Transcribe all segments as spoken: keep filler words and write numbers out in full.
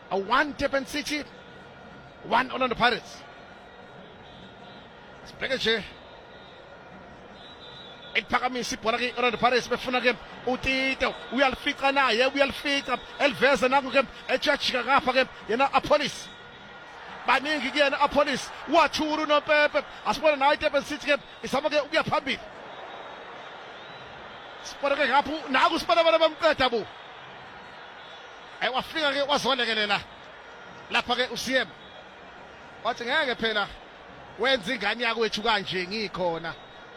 A one Durban City, one Orlando Pirates. Sibheke nje iphakamisa ibhola ke Orlando Pirates befuna ke uTito uyalifica naye uyalifica eliveza naku ke ejajika ngapha ke yena Apolis baningi kuyena Apolis wathuru noPepe asibona naye Durban City ke isaba ke ukuya phambili sibona ke ngapha naku sibona bana bamqeda bu ay wafika ke wazolekelela lapha ke uCM wathi ngeke phela wenza ingane yakwethu kanje ngikhona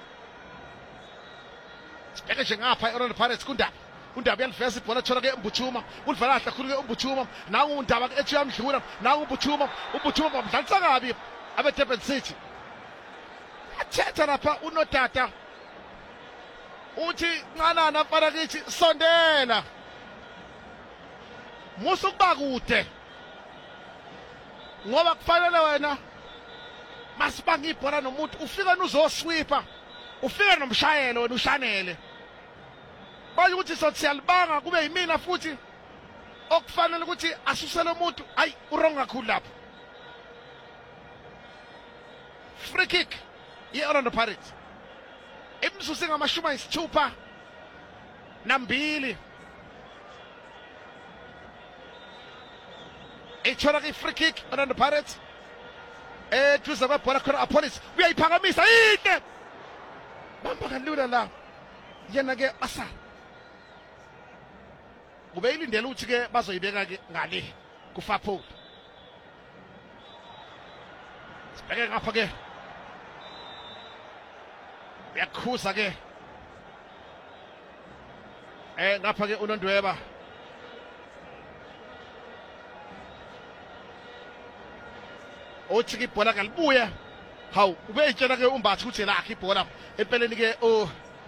sibheke nje ngapha eOrlando Pirates kundaba undaba yaliveza ibhola thola ke uMbuthuma ulivala kahle khulu ke uMbuthuma naku undaba ke ethi yamdlula naku uMbuthuma uMbuthuma bamdlalisa kabi abe Durban City athetha lapha unodada uthi nqanana mfana kithi sondela musu kuba kude ngoba kufanele wena masibanga ibhola nomuntu ufika nuzosweeper ufika nomshayelo wena ushanele baye ukuthi siyalibanga kube yimina futhi okufanele ukuthi asusele umuntu ayi urong kakhulu lapho free kick yeOrlando Pirates imsusi ngamashumi ayisithupha nambili ethola ke free kick Orlando Pirates eduze kwebhola khona Apolis uyayiphakamisa inde bamba kalula la yena ke asa kube ilindele ukuthi ke bazoyibeka ke ngale kuFapo sibheke ngapha ke uyakhuza ke eh ngapha ke uNondweba othi ke ibhola kalibuya hawu ubeyitshela ke umbathi ukuthi lakhe ibhola empeleni ke o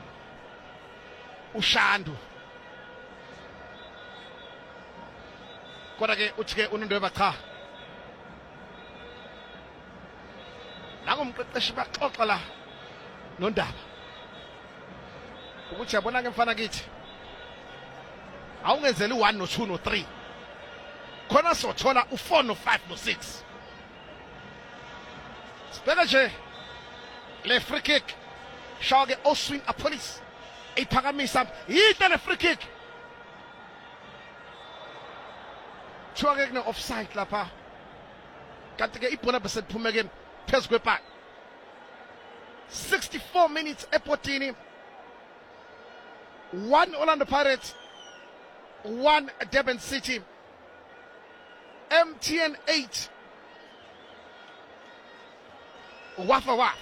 uShandu kodwa ke uthi ke uNondweba cha nangumqeqeshi baxoxa la nondaba ukuthi yabona ke mfana kithi awungenzeli one no two no three khona sothola u four no five no six sibheke nje le free kick shage Oswin Apolis iphakamisa yinhle le free kick Chwake kune offside lapha kanti ke ibhola bese liphume ke phezulu kwepa sixty-four minutes ePortini one Orlando Pirates one Durban City M T N eight wafa wafa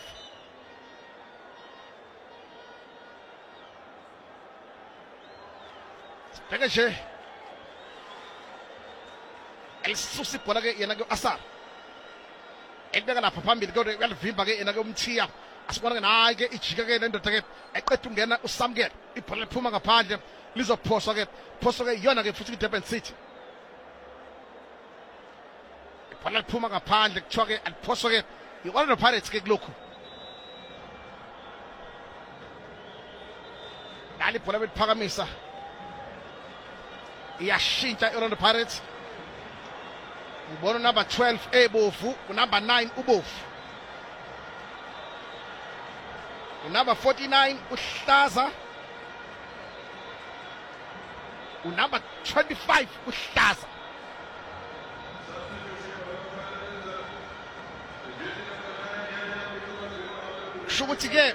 sibheke nje elisusi ibhola ke yena ke Asar elibeka lapha phambili kodwa uyalivimba ke yena ke umthiya asibona ke nayi ke ijika ke lendoda ke eqeda ungena uSamkela ibhola liphuma ngaphandle lizophoswa ke phoswa ke yona ke futhi Durban City ibhola liphuma ngaphandle kuthiwa ke aliphoswa ke iOrlando Pirates ke kulokhu dali ibhola beliphakamisa iyashintsha iOrlando Pirates ubona number twelve ebovu unumber nine ubovu unumber forty-nine uhlaza unumber twenty-five uhlaza shukuthi ke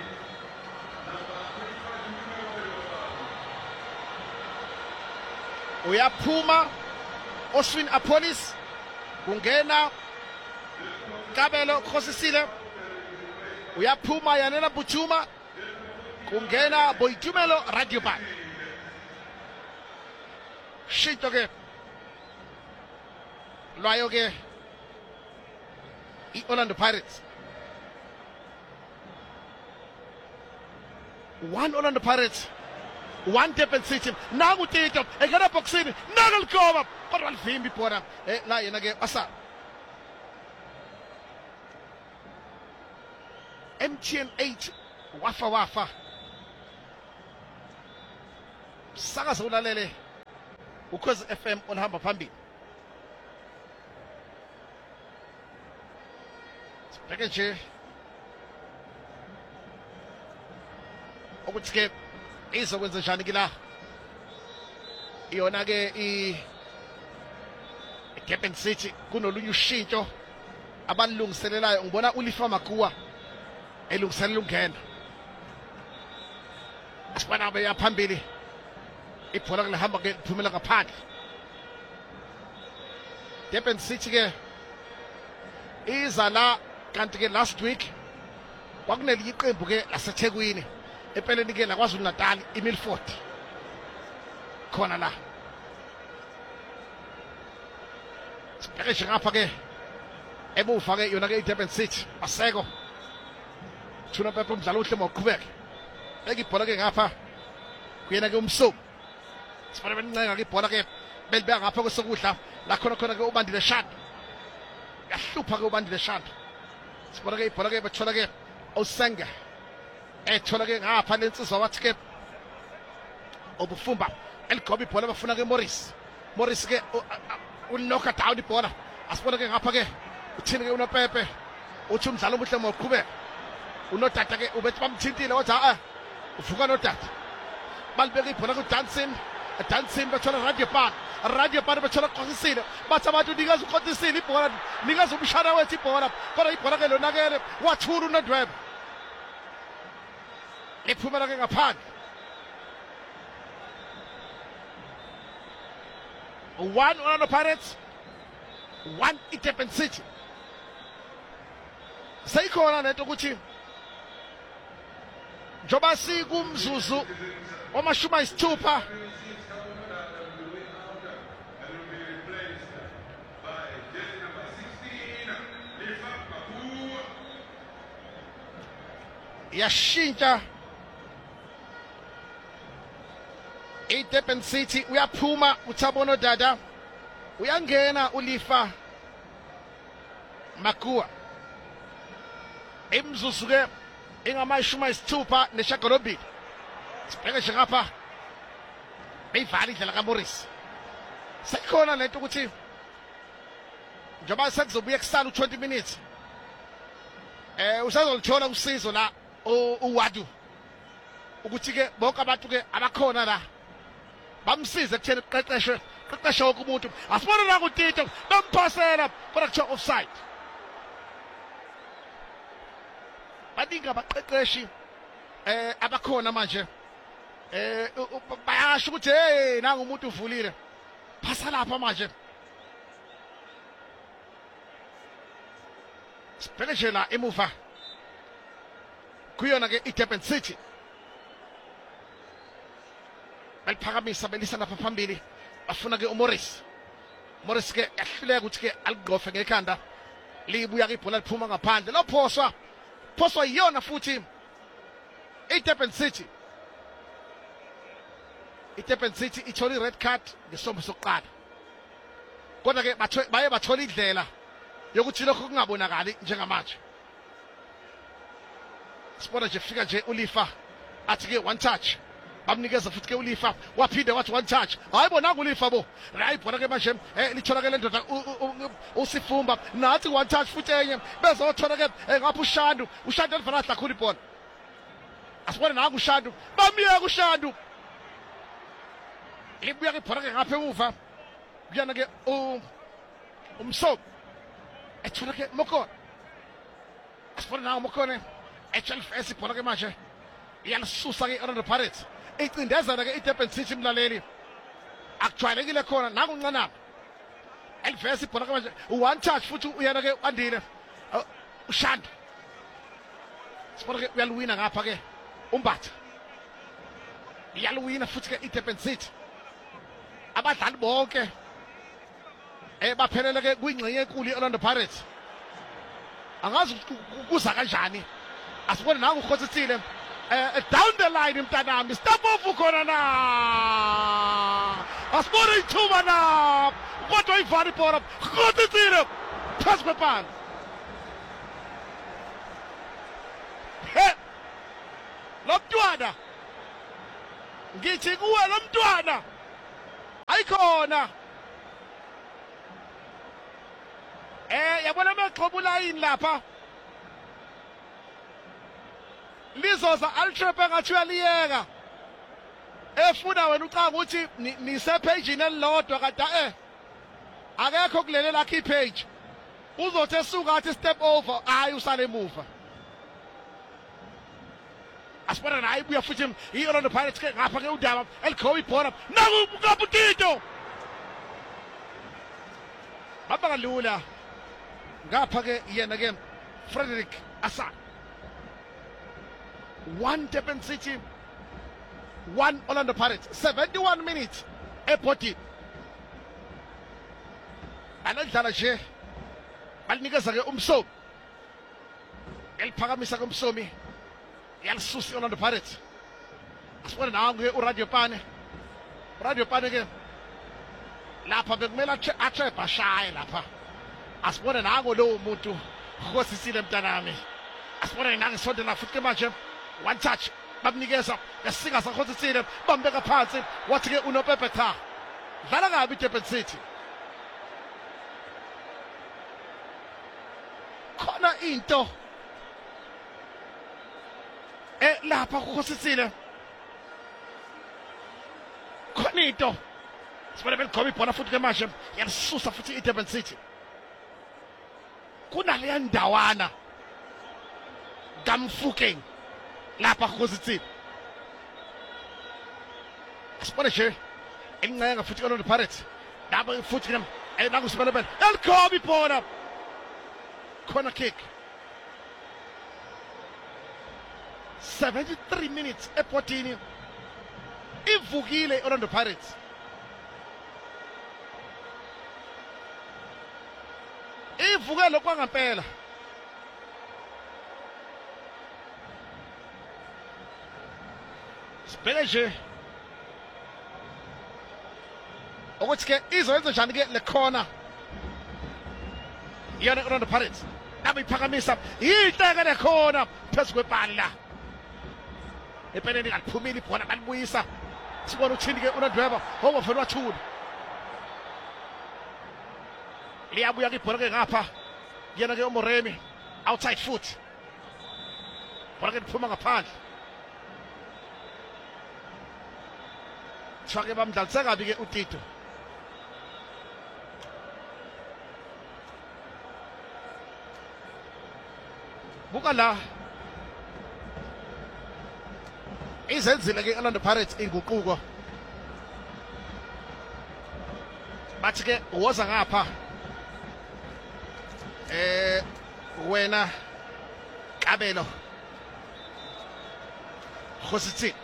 uyaphuma Oswin Apolis kungena Kabelo Khosisile uyaphuma yanena Buchuma kungena Boitumelo Radioban shito ke lwayo ke iOrlando Pirates one Orlando Pirates one Durban City nangu Tito engena boxini nakalikoba kodwa alivimbi ibhola eh la yena ke Asa M T N eight wafa wafa sakaza ulalele ukhozi F M onhamba phambili Bheke nje ukuthi ke izokwenza njani kila iyona ke i Durban City kunolunye ushintsho abalungiselelayo. Ngibona uLifa Makuwa elungiselela ungena. Sibona beya phambili ibhola lihamba ke liphumela ngaphandle. Durban City ke iza la kanti ke last week kwakuneli iqembu ke laseThekwini empeleni ke la KwaZulu Natal iMilford khona la. Sibheke ngapha ke emuva ke yona ke iDurban City aseko thuna Pepe umdlalo uhle mawuqhubeke. Beka ibhola ke ngapha kuyena ke umsomi. Sibona bencenga ke ibhola ke belibeka ngapha kwesokudla la khona khona ke ubandile shot. Yahlupha ke ubandile shot. Sibona ke ibhola ke bethola ke uSenga ethola ke ngapha lensizwa wathi ke obufumba eligoba ibhola bafuna ke Morris. Morris ke unoka down ibhola. Asibona ke ngapha ke uthini ke unoPepe uthi umdlalo omuhle mawuqhubeka. Unodata ke ubethi bamthintile wathi a uvuka nodata. Balibeka ibhola ku Dancing. Dancing bethola Radio Park. Radio Park bethola Qosisile. Bathi abantu nikazi uQosisile ibhola nikazi umshana wethu ibhola. Kodwa ibhola ke lonakele wathula uNodweb. Liphumela ke ngaphandle. One Orlando Pirates, one Durban City. Seyikhona lento ukuthi njoba sikumzuzu omashumi ayisithupha yashintsha iDurban City. Uyaphuma uThabono Dada, uyangena uLifa Makuwa. Imzuzu ke ingamashumi ayisithupha neshagalobili. Sibheke nje ngapha beyivala indlela kaMorris. Sekhona lento ukuthi njoba sekuzobuya kusala u-twenty minutes eh usazolithola usizo la uWadu ukuthi ke bonke abantu ke abakhona la bamsize kuthena uqeqeshe uqeqeshe wonke umuntu. Asibona la kuTito bamphasela kodwa kuthiwa offside. Baningi abaqeqeshi eh abakhona manje eh bayasho ukuthi hey nanga umuntu uvulile phasa lapha manje. Sibheke nje la emuva kuyona ke iDurban City beliphakamisa belisa lapha phambili bafuna ke uMorris. Morris ke yahluleka ukuthi ke aligofe ngekhanda libuya ke ibhola liphuma ngaphandle lophoswa phoswa iyona futhi iDurban City. iDurban City ithola ired card ngesombo sokuqala kodwa ke baye bathola indlela yokuthi lokho kungabonakali njengamanje. Sibona nje fika nje uLifa athi ke one touch bamnikeza futhi ke uLifa waphinde wathi one touch. Hayi bona uLifa bo hayi bona ke manje eh litholakele ndoda uSifumba nathi one touch futhi enye bezothola ke ngapha uShandu uShandu elivana kakhulu ibhola. Asibona naku uShandu bamiyeka uShandu libuya ke ibhola ke ngapha emuva kuyana ke umso ethola ke Mokone. Asibona naku Mokone etshelf esibhola ke manje iyalisusa ke Orlando Pirates. Icindezana ke iDurban City mlaleli akujwayelekile khona nakuncanana elivesi ibhola ke manje one touch futhi uyena ke andile uShandu. Sibona ke uyaluwina ngapha ke umbatha iyaluwina futhi ke iDurban City. Abadlali bonke eh baphelele ke kwingxenye enkulu iOrlando Pirates. Angazi kuza kanjani. Asibone nangu uKhositsile eh down the line mntanami stop off khona na. Asibone ithuba na kodwa ivari ibhola Khositsile phansi kwepani. He lo mntwana ngithi kuwe lo mntwana ayikhona eh yabona mexhoba ulayini lapha lizoza alitrephe ngathi uyaliyeka efuna wena ucanga ukuthi nisepagini elilodwa kade eh akekho kulele lakhe ipage uzothi esuka athi step over hayi usale emuva asibona naye ibuya futhi i-Orlando Pirates ke ngapha ke uDaba eligqoka ibhola naku kaputito baba kalula ngapha ke yena ke Frederick Asa one Durban City one Orlando Pirates seventy-one minutes ebhodi anadlala nje balinikeza ke umsomi eliphakamisa ke umsomi yalisusi Orlando Pirates asibona nawe ke uRadio Pane uRadio Pane ke lapha bekumele atshe bashaye lapha asibona nango lo muntu Khosisile mntanami asibona nangisonde la futhi manje one touch bamnikeza yasinga sakhosisile bambeka phansi wathi ke unopepe cha dlala kabi Durban City khona into eh lapha Khosisile khona into sibona beligqoba ibhola futhi ke manje yalisusa futhi iDurban City kunaleya ndawana kaMfukeng lapha Khosisile sibona nje elincenga futhi Orlando Pirates laba futhi ke nakusibona bela eligqoba ibhola corner kick seventy-three minutes ebhodini ivukile Orlando Pirates ivuke lokwangampela sibheke nje ukuthi ke izoyenza njani ke le corner yana Orlando Pirates nabe iphakamisa yinhleke le corner phezulu kwebhali la epeleni aliphumile ibhola balibuyisa sibona uthini ke uNodweba ovela wathula liyabuya ke ibhola ke ngapha yena ke uMoremi outside foot ibhola ke liphuma ngaphandle Thake bamdlalisa kabi ke uTito buka la izenzile ke Orlando Pirates inguquko bathi ke woza ngapha eh wena Kabelo Khositsile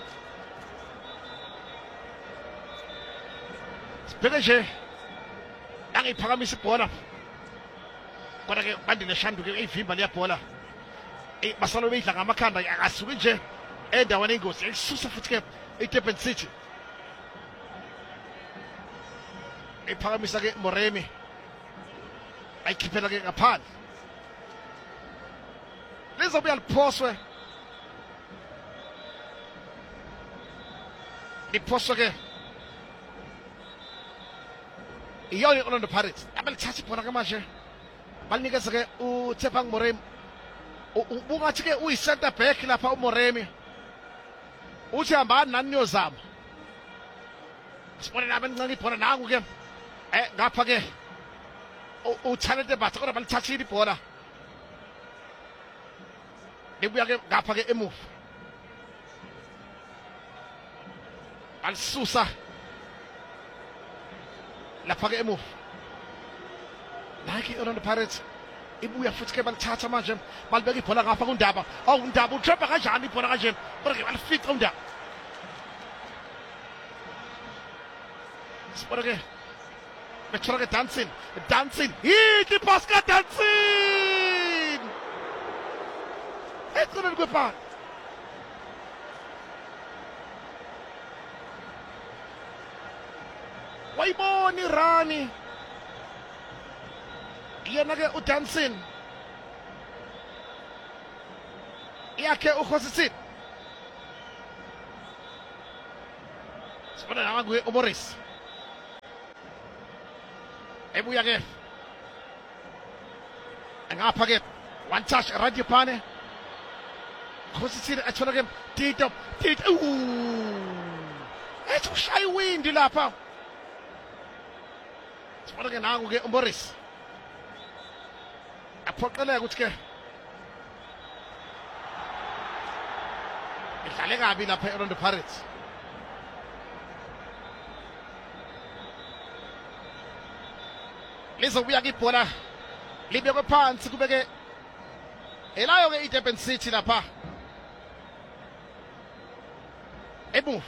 sibheke nje angiphakamisa ibhola kodwa ke bandile shanduke ivimba leyabhola eh basalo beyidla ngamakhanda akasuki nje endaweni engozi elisusa futhi ke iDurban City iphakamisa ke Moremi ayikhiphela ke ngaphandle lizobuya liphoswe liphoswe ke iyona Orlando Pirates abalithatha ibhola ke manje balinikeza ke uThepang Moremi ubungathi ke uyi center back lapha uMoremi uthi hambani nani niyozama sibone nabe ncane ibhola nangu ke eh ngapha ke uThalente Batha kodwa balithathile ibhola libuya ke ngapha ke emuva alisusa lapha ke emuva like Orlando Pirates ibuya futhi ke balithatha manje balibeka ibhola ngapha kuNdaba awu uNdaba utrapha kanjani ibhola kanje kodwa ke balifica uNdaba sibona ke bethola ke dancing dancing yithi pass ka dancing eceleni kwebhala wayibona irani yena ke udancing yakhe uKhosisile sibona nangu uMorris ebuya ke ngapha ke one touch Radio Pane Khositsile athola ke Tito Tito ethi ushaya iwindi lapha sibona ke nangu ke uMorris aphoqeleka ukuthi ke idlale kabi lapha eOrlando Pirates. Lizobuya ke ibhola libekwe phansi kubeke elayo ke iDurban City lapha emuva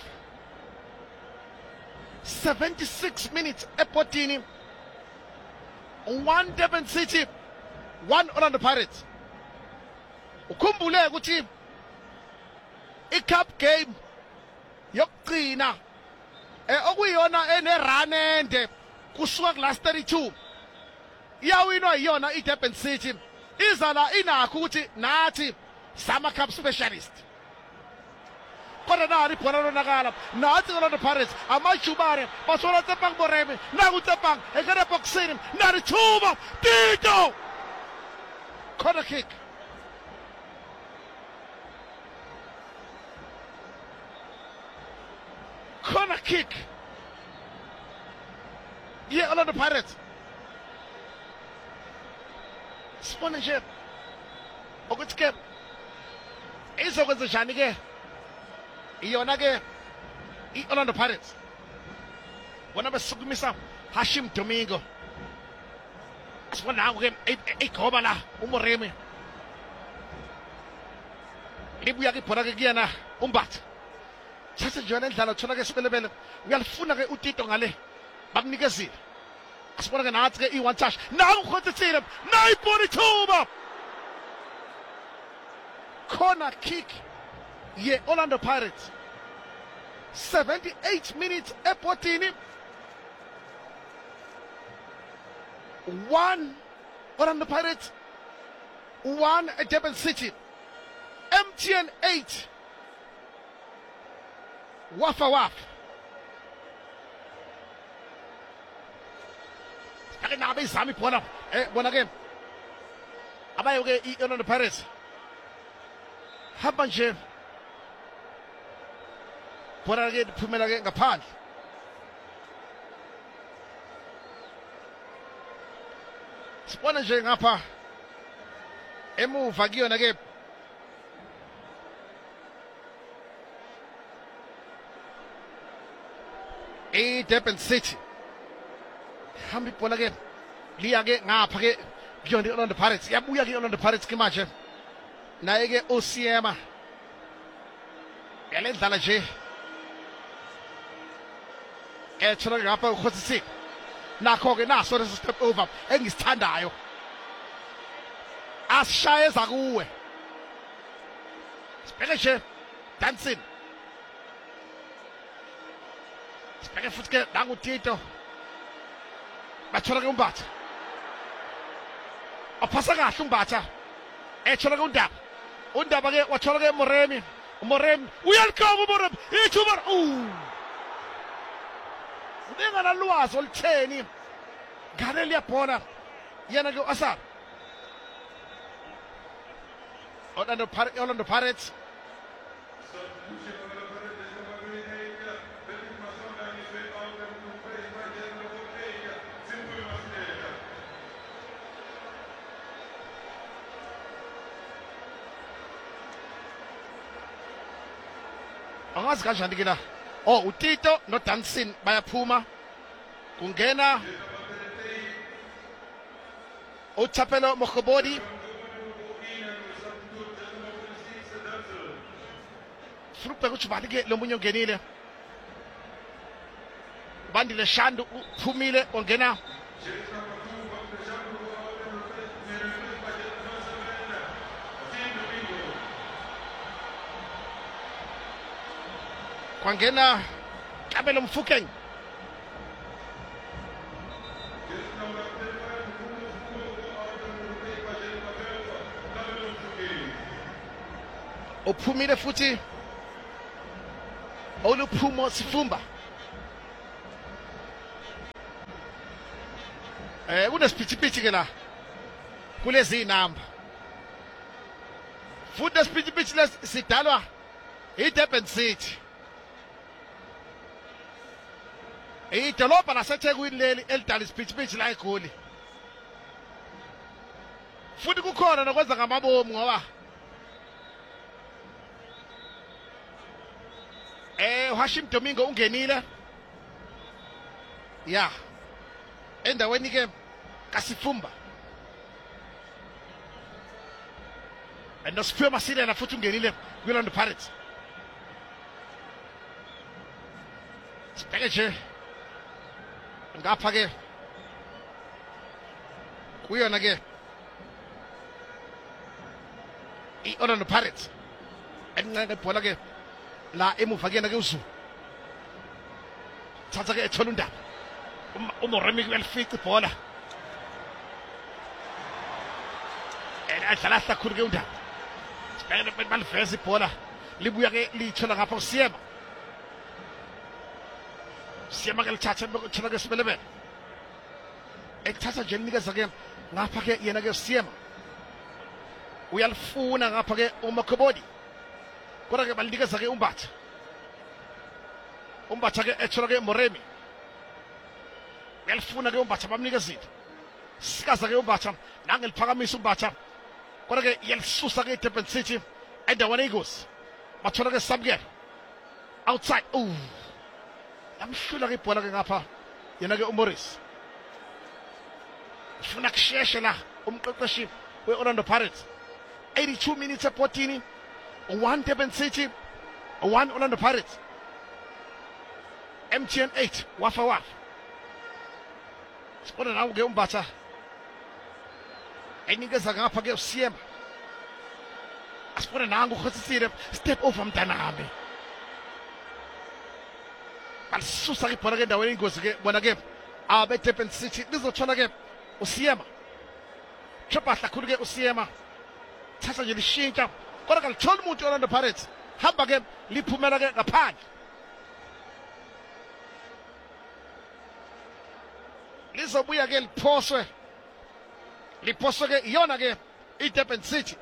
seventy-six minutes ebhodini, one Durban City, one Orlando Pirates. Ukhumbule ukuthi i-cup game yokugcina eh okuyiyona ene-run ende kusuka ku-last thirty-two iyawinwa yiyona iDurban City, iza la inakho ukuthi nathi sama cup specialist. Kodwa nali ibhola lonakala nathi Orlando Pirates amajubane basola Tsepang Moremi naku Tsepang engena boxini nali thuba Tito corner kick. Corner kick. Yeah, Orlando Pirates. Sibone nje ukuthi ke izokwenza njani ke iyona ke iOrlando Pirates bona besukumisa Hashim Domingo. Sibona ke igoba la uMoremi libuya ke ibhola ke kuyena uMbatha thatha nje yona indlala uthola ke sibelebele uyalifuna ke uTito ngale bamnikezile. Asibona ke nathi ke i-one touch naku Khositsile nayibona ithuba corner kick ye Orlando Pirates. seventy-eight minutes ebhodini, one Orlando Pirates, one Durban City. M T N eight wafa wafa ake nabe izami ibhola eh bona ke abayo ke iOrlando Pirates hamba nje bona ke phumela ke ngaphandle. Sibona nje ngapha emuva kuyona ke iDurban City hamba ibhola ke liya ke ngapha ke kuyona iOrlando Pirates, yabuya ke iOrlando Pirates ke manje naye ke uSiema yalendlala nje ethola ngapha uKhositsile nakho ke naso lesi step over engisithandayo asishaye zakuwe sibheke nje dancing sibheke futhi ke nangu Tito bathola ke uMbatha aphasa kahle uMbatha ethola ke uNdaba uNdaba ke wathola ke Moremi uMoremi uyalikhoma uMoremi ithuba uh udengana lwazi olutheni ngale liyabhola yena ke uAsar Orlando Pirates, Orlando Pirates. Angazi kanjani ke la oh uTito no Dancing bayaphuma kungena uThapelo Mokgobodi Frupe ukuthi bani ke lo munye ungenile Bandile Shandu uphumile ongena kwangena Kabelo Mfukeng uphumile futhi Oluphumo Sifumba eh kunesiphithi ke la kulezi inamba futhi lesipitch lesi sidalwa iDurban City. idolobha laseThekwini leli elidala isipitch la eGoli. Futhi kukhona nokwenza ngamabomu ngoba eh Hashim Domingo ungenile ya endaweni ke kaSifumba andosiphiwe Masilela futhi ungenile kwiLorlando Pirates. Sibheke nje ngapha ke kuyona ke iOrlando Pirates enqeke ibhola ke la emuva kuyena ke uZulu thatha ke ethola undaba uMoremi kwelifica ibhola edlala kakhulu ke undaba sibheke baliveza ibhola libuya ke lithola ngapha uSiyema Siyema ke lithatha lithola ke Sibelebele ekuthatha nje linikeza ke ngapha ke yena ke uSiyema uyalifuna ngapha ke uMakhobodi kodwa ke balinikeza ke uMbatha uMbatha ke ethola ke Moremi uyalifuna ke uMbatha bamnikezile sikaza ke uMbatha nangeliphakamise uMbatha kodwa ke yalisusa ke iDurban City endaweni eyingozi bathola ke Samkele outside uh yamhlula ke ibhola ke ngapha yena ke uMorris ufuna kusheshe la umqeqeshi weOrlando Pirates. eighty-two minutes ebhodini, one Durban City, one Orlando Pirates. M T N eight wafa wafa sibona nawo ke uMbatha enikeza ngapha ke uSiyema asibona nangu uKhosisile step over mntanami balisusa ke ibhola ke endaweni ingozi ke bona ke abe Durban City lizothola ke uSiyema Trapahla khulu ke uSiyema thatha nje lishintsha kodwa kalithola umuntu Orlando Pirates hamba ke liphumela ke ngaphandle lizobuya ke liphoswe liphoswe ke iyona ke iDurban City.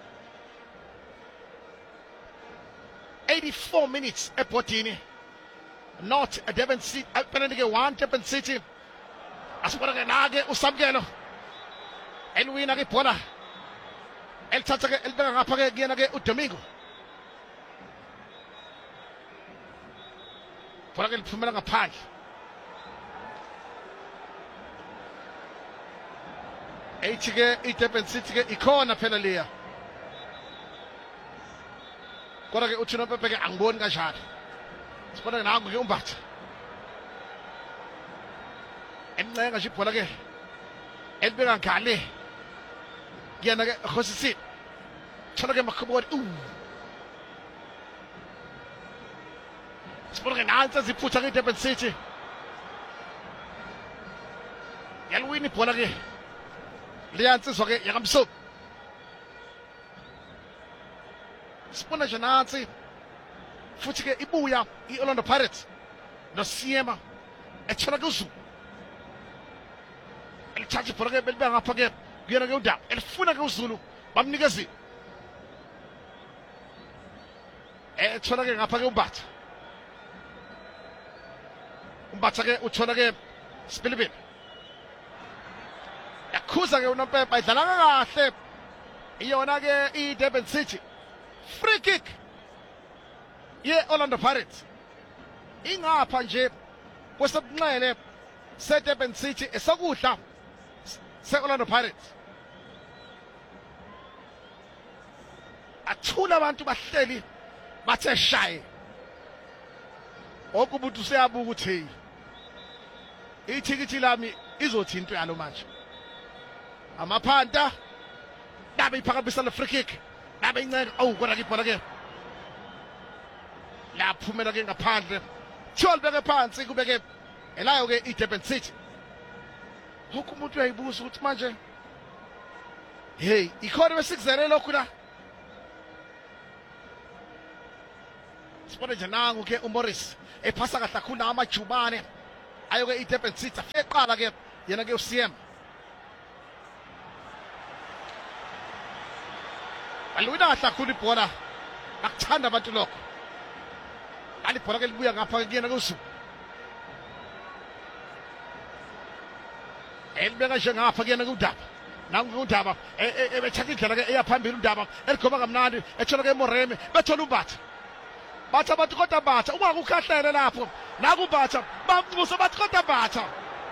eighty-four minutes ebhodini not a Durban City apeleni ke one Durban City asibona ke nake uSamkelo elwina ke ibhola elithatha ke elibeka ngapha ke kuyena ke uDomingo ibhola ke liphumela ngaphandle eighty ke iDurban City ke ikhona phela leya kodwa ke uThino Pepe ke angiboni kanjalo sibona ke nangu ke uMbatha emncenga nje ibhola ke elibeka ngale kuyena ke Khosisile thola ke Makhobodi uh sibona ke nansi ziphutha ke iDurban City yalwini ibhola ke liyansizwa ke yakamso sibona nje nansi futhi ke ibuya iOrlando Pirates noSiyema ethola ke uZulu elithatha ibhola ke belibeka ngapha ke kuyena ke uNdaba elifuna ke uZulu bamnikezile ethola ke ngapha ke uMbatha uMbatha ke uthola ke Sibelebele yakhuza ke uNompepe idlala kahle iyona ke iDurban City free kick ye Orlando Pirates ingapha nje kwesebunxele seDurban City esakudla seOrlando Pirates athula abantu bahleli bathe shaye okubuthi useyabuka uthi ithikithi lami izothi into yalo manje amaphanta nabe iphakamisa le free kick nabe inceka awu kodwa ke ibhola ke laphumela ke ngaphandle thiwa libeke phansi kubeke elayo ke iDurban City hoku umuntu uyayibuza ukuthi manje hey ikhona besikuzele lokhu la sibona nje nangu ke uMorris ephasa kahle kakhulu amajubane ayo ke iDurban City afeqala ke yena ke uSiyema balwina kahle kakhulu ibhola akuthanda abantu lokho ali ibhola ke libuya ngapha kuyena kusu elibeka nje ngapha kuyena kuDaba nangu uNdaba ebethatha indlela ke eyaphambili uNdaba elikhoma kamnandi ethola ke Moremi bethola uMbatha batha bathi kodwa Mbatha uma ukukhahlele lapho naku Mbatha bamnxusa bathi kodwa Mbatha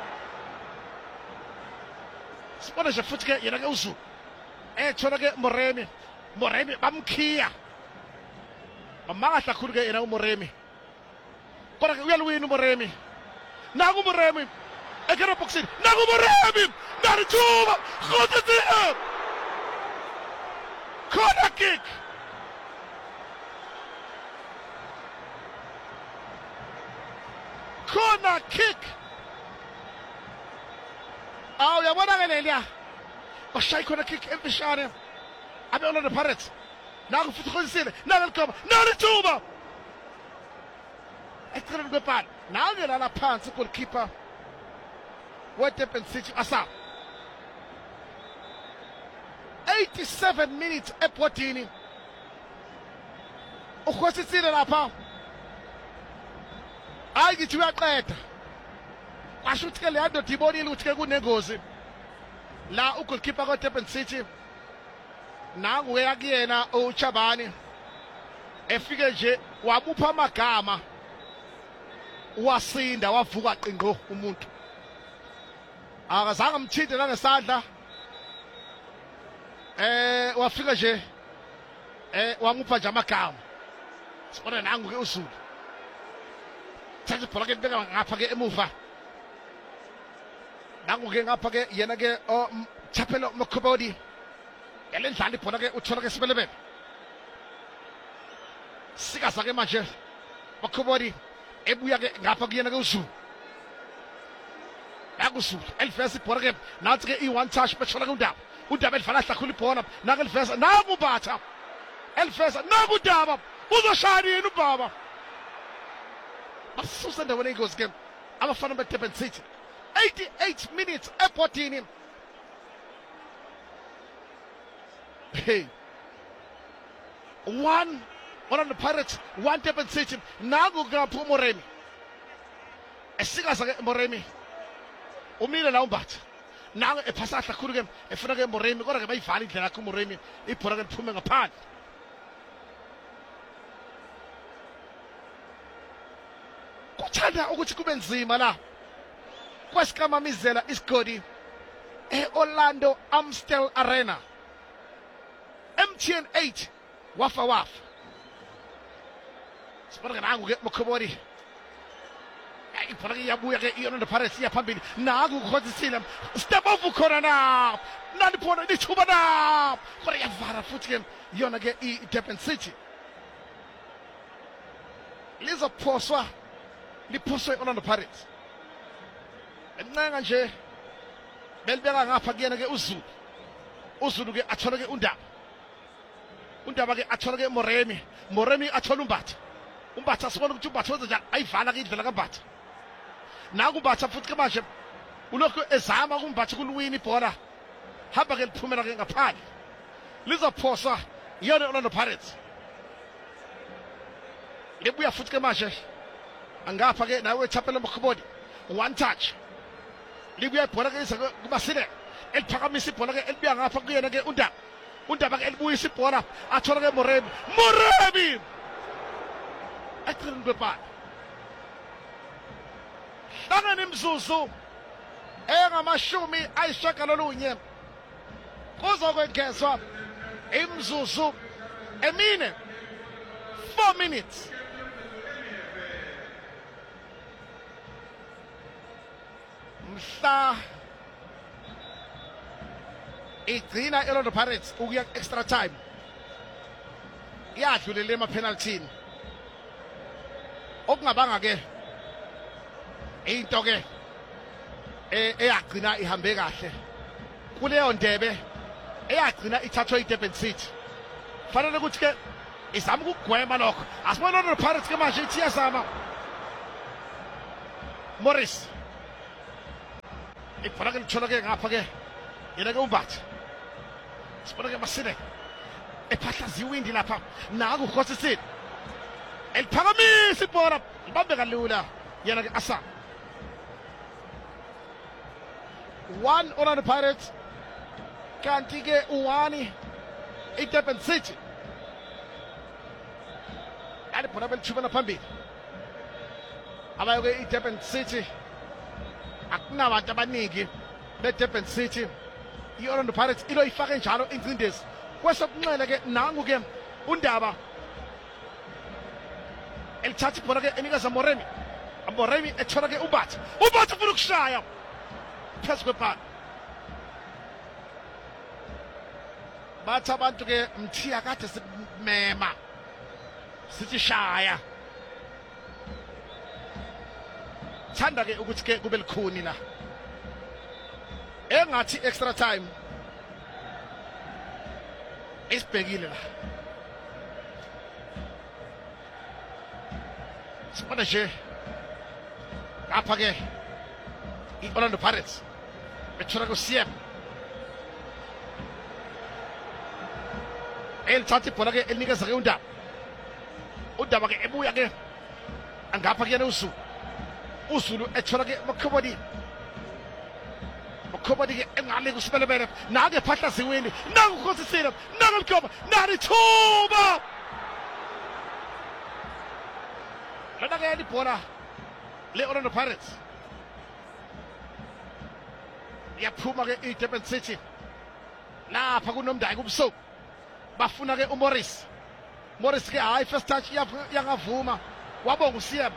sibona nje futhi ke yena ke uZulu ethola ke Moremi Moremi bamkhiya amahla kakhulu ke yena uMoremi kodwa ke uyalwina uMoremi naku uMoremi ekera boxini naku Moremi Narutuba Khotatia corner kick corner kick aw yabona ke lelia bashaya corner kick emfishane abe Orlando Pirates naku futhi khosisile nakulikhoba Narutuba eceleni kwepala naku lala phansi goalkeeper weDurban City asa eighty-seven minutes ebhodini ukhosisile lapha hayi ngithi uyaqeda kwasho ukuthi ke leyanto dibonile ukuthi ke kunengozi la ugoalkeeper kaDurban City nangu yakuyena uChabani efike nje wabupha amagama wasinda wavuka qinqo umuntu akazange amthinte nangesandla eh wafika nje eh wamupha nje amagama sibona nangu ke uZulu thatha ibhola ke beka ngapha ke emuva nangu ke ngapha ke yena ke Chapelo Mkhobodi yalendlala ibhola ke uthola ke sibelebele sikaza ke manje Mkhobodi ebuya ke ngapha kuyena ke uZulu yakusula elivesa ibhola ke nathi ke i-one touch bethola ke uNdaba uNdaba elifana kakhulu ibhola naka elivesa naku Mbatha elivesa naku uNdaba uzoshaya yini ubaba basusa ndaweni ingozi ke abafana beDurban City eighty-eight minutes ebhodini hey one one on the Pirates one Durban City naku ngapha uMoremi esikaza ke Moremi umile la uMbatha nangu ephasa kakhulu ke efuna ke Moremi kodwa ke bayivala indlela yakhe uMoremi ibhola ke liphume ngaphandle kuthanda ukuthi kube nzima la kwesikamamizela isigodi eOrlando Amstel Arena M T N eight wafa wafa sibona ke nangu ke Mkhobodi ibhola ke iyabuya ke iOrlando Pirates iyaphambili naku ukhosisile step over khona na nani phona lithuba na kodwa yavala futhi ke yona ke iDurban City lizophoswa liphoswe iOrlando Pirates encenga nje belibeka ngapha kuyena ke uZulu uZulu ke athola ke uNdaba uNdaba ke athola ke Moremi Moremi athola uMbatha uMbatha sibona ukuthi uMbatha wenza njani ayivala ke indlela kaMbatha naku uMbatha futhi ke manje ulokhu ezama kuMbatha kulwini ibhola hamba ke liphumela ke ngaphandle lizophoswa yona iOrlando Pirates libuya futhi ke manje angapha ke nawe Chapelo Mkhobodi one touch libuya ibhola ke kuBasile eliphakamisa ibhola ke elibuya ngapha kuyena ke uNdaba uNdaba ke elibuyisa ibhola athola ke Moremi Moremi eceleni kwepala hlangana imzuzu engamashumi ayishagalolunye kuzokwengezwa imzuzu emine four minutes mhla igcina iOrlando Pirates ukuya extra time yadlulele ema-penalthini okungabanga ke into ke eyagcina ihambe kahle kuleyo ndebe eyagcina ithathwa iDurban City fanele ukuthi ke izama ukugwema lokho asibona iOrlando Pirates ke manje ithi yazama Morris ibhola ke lithola ke ngapha ke yena ke uMbatha sibona ke Basile ephahlaza iwindi lapha naku Khosisile eliphakamisa ibhola libambe kalula yena ke Asa one Orlando Pirates kanti ke uwani iDurban City alibhola belithumela phambili abayo ke iDurban City akunabantu abaningi beDurban City iOrlando Pirates ilo ifake njalo ingcindezi kwesokunxele ke nangu ke uNdaba elithatha ibhola ke enikeza Moremi Moremi ethola ke uBathi uBathi ufuna ukushaya phezu kwebhala bathi abantu ke mthiya kade simema sithi shaya thanda ke ukuthi ke kube likhuni la engathi extra time isibhekile la sibona nje lapha ke iOrlando Pirates bethola ku C M elithatha ibhola ke elinikeza ke uNdaba uNdaba ke ebuya ke angapha kuyena uZulu uZulu ethola ke Makhobodi Makhobodi ke engale kusibelebele nake phahlaza iwindi naku Khosisile naku Mkhoba nali thuba lona ke libhola leOrlando Pirates yaphuma ke iDurban City lapha kunomndaya kubusuku bafuna ke uMorris Morris ke hayi first touch yangavuma wabonga uSiyam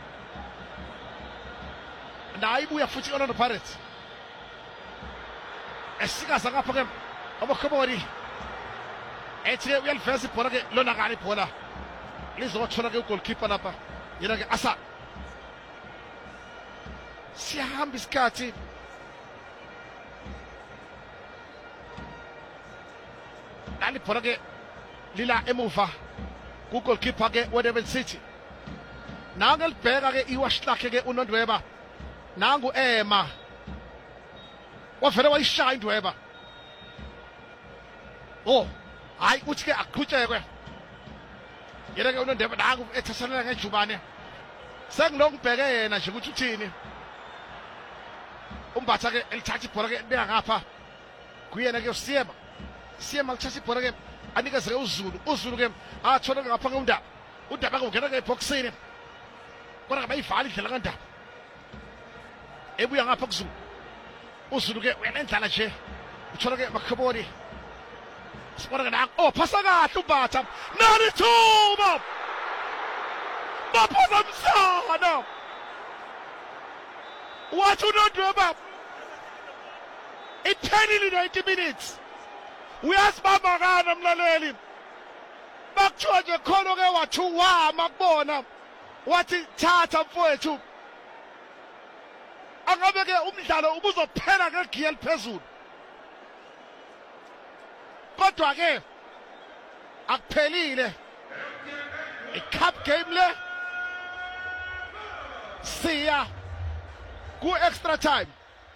naye ibuya futhi iOrlando Pirates esikaza ngapha ke abakhobori ethi ke uyaliveza ibhola ke lona kali ibhola lizothola ke ugoalkeeper lapha yena ke Asa siyahamba isikhathi lali ibhola ke lila emuva kugoalkeeper ke weDurban City nangu elibheka ke iwashlakhe ke uNondweba nangu Emma wavele wayishaya indweba oh hayi uthi ke aqhutshekwe yena ke uNondweba nangu ethathana ngejubane sengilokubheke yena nje ukuthi uthini umbatha ke elithatha ibhola ke libeka ngapha kuyena ke uSiyema Siyema lithatha ibhola ke anikeze ke uZulu uZulu ke athola ngapha ke uNdaba uNdaba ke ungena ke eboxini kodwa bayivala indlela kaNdaba ebuya ngapha kuZulu uZulu ke uyalendlala nje uthola ke Makhobodi sibona ke na oh phasa kahle uMbatha nali thuba baphazamisana wathi uNondweba iphelile ninety minutes uyasibamba kana mlaleli bakuthiwa nje khona ke wathi wama kubona wathi thatha mfowethu angabe ke umdlalo ubuzophela ngegiya eliphezulu kodwa ke akuphelile icup game le siya ku extra time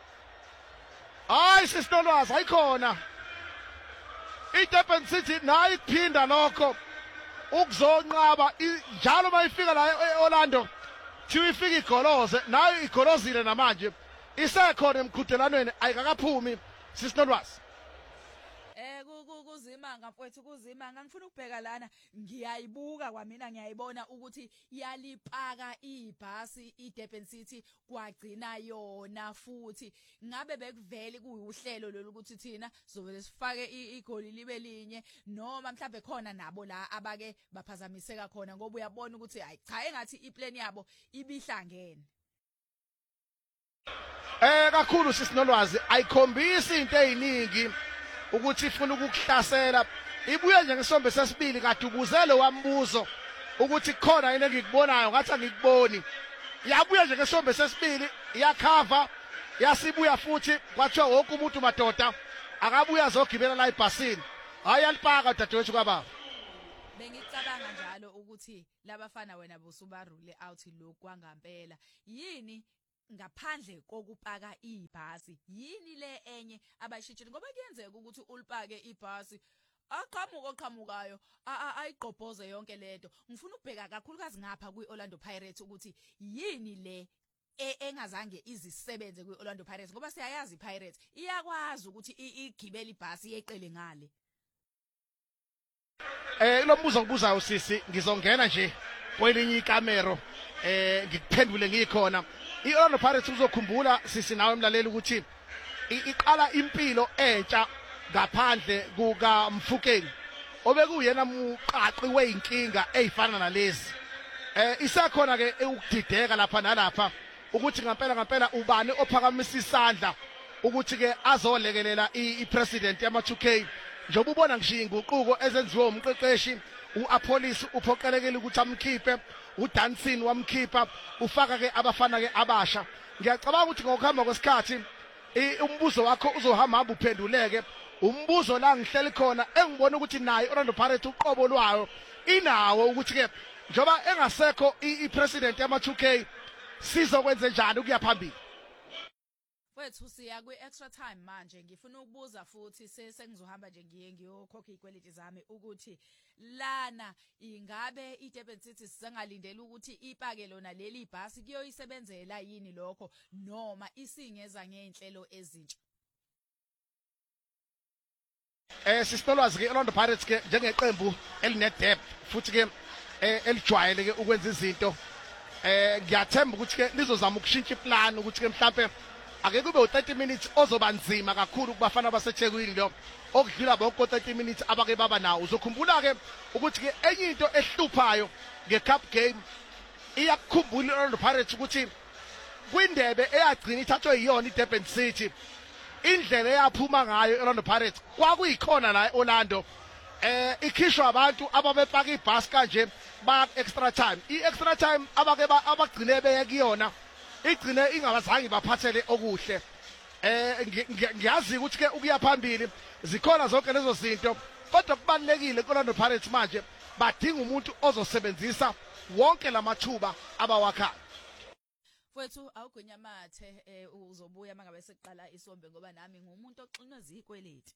hayi sisinolwazi ayikhona iDurban City nayo iphinda lokho ukuzonqaba njalo mayifika la eOrlando thiwe ifika igoloze nayo igolozile namanje isekhona emqhudelanweni ayikakaphumi sisinolwazi Eh kuzimanga mfowethu kuzimanga ngifuna ukubheka lana ngiyayibuka kwamina ngiyayibona ukuthi yalipaka ibhasi iDurban City kwagcina yona futhi ngabe bekuvele kuyuhlelo lolu ukuthi thina sobe sifake igoli libe linye noma mhlambe khona nabo la abake baphazamiseka khona ngoba uyabona ukuthi hayi cha engathi iplan yabo ibihlangene Eh kakhulu sisinolwazi ayikhombisi into eziningi ukuthi ifuna ukukuhlasela ibuye nje ngesombe sesibili kade ubuzele wambuzo ukuthi khona yini engikubonayo ngathi angikuboni yabuye nje ngesombe sesibili iyakhava yasibuya futhi kwathiwa wonke umuntu madoda akabuya azogibela la ibhasini hayi alipaka dadewethu kwababa bengicabanga njalo ukuthi labafana wena bosubarule out lo kwangampela yini ngaphandle kokupaka ibhasi yini le enye abayishitshile ngoba kuyenzeka ukuthi ulipake ibhasi aqhamuka oqhamukayo ayiqhobhoze yonke lento ngifuna ukubheka kakhulukazi ngapha kwiOrlando Pirates ukuthi yini le engazange izisebenze kwiOrlando Pirates ngoba siyayazi iPirates iyakwazi ukuthi igibele ibhasi yeqele ngale. Eh lo mbuzo ngibuzayo sisi ngizongena nje kwelinye ikamero eh ngikuphendule ngikhona. iOrlando Pirates uzokhumbula sisi nawe emlaleli ukuthi iqala impilo entsha ngaphandle kuka Mfukeni obekuyena muqaqi weinkinga ezifana nalezi. Eh isakhona ke ukudideka lapha nalapha ukuthi ngempela ngempela ubani ophakamisa isandla ukuthi ke azolekelela ipresident yama two K njengoba ubona ngisho inguquko ezenziwe umqeqeshi uApollis uphoqelekile ukuthi amkhiphe uDancing wamkhipha ufaka ke abafana ke abasha. Ngiyacabanga ukuthi ngokuhamba kwesikhathi umbuzo wakho uzohamba uphenduleke. Umbuzo la ngihleli khona engibona ukuthi naye iOrlando Pirates uqobo lwayo inawo ukuthi ke njoba engasekho ipresident yama two K sizokwenza njani ukuya phambili. Wethu siya kwi extra time manje ngifuna ukubuza futhi sengizohamba nje ngiye ngiyokhokha ikweleti zami ukuthi lana ingabe iDurban City sisangalindela ukuthi ipake lona leli bhasi kuyoyisebenzela yini lokho noma isingeza ngeenhlelo ezintsha. Eh sisitolwazi ke iOrlando Pirates ke njengeqembu eline depth futhi ke elijwayele ke ukwenza izinto eh ngiyathemba ukuthi ke lizozama ukushintsha iplan ukuthi ke mhlambe ake kube u thirty minutes ozoba nzima kakhulu kubafana baseThekwini lo okudlula bonke thirty minutes abake baba nawo. Uzokhumbula ke ukuthi ke enye into ehluphayo ngecup game iyakukhumbula iOrlando Pirates ukuthi kwindebe eyagcina ithathwe yiyona iDurban City indlela eyaphuma ngayo iOrlando Pirates kwakuyikhona la eOrlando eh ikhishwa abantu ababefaka ibhasi kanje ba extra time. I-extra time abake abagcine beyekuyona igcine ingabazange baphathele okuhle. Eh ngiyazi ukuthi ke ukuya phambili zikhona zonke lezo zinto kodwa kubalekile iOrlando Pirates manje badinga umuntu ozosebenzisa wonke lamathuba abawakha. Wethu awugwenyamathe eh uzobuya mangabe seqala isombe ngoba nami ngumuntu oxinwa zikweleti.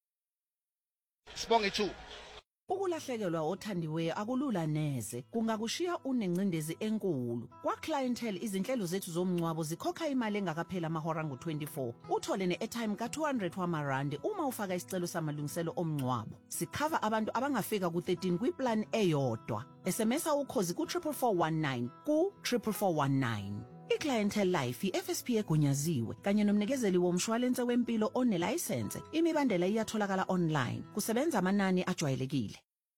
Sibonge two. Ukulahlekelwa othandiweyo akulula neze kungakushiya unencindezi enkulu. Kwa clientele izinhlelo zethu zomncwabo zikhokha imali engakaphela amahora ngo twenty-four. Uthole ne-airtime ka two hundred wamarandi uma ufaka isicelo samalungiselo omncwabo. Sikhava abantu abangafika ku thirteen kwiplan eyodwa. S M S ukhozi ku four four one nine ku four four one nine. I-Clientele Life i-F S P egunyaziwe kanye nomnikezeli womshwalense wempilo onelicense. Imibandela iyatholakala online. Kusebenza amanani ajwayelekile.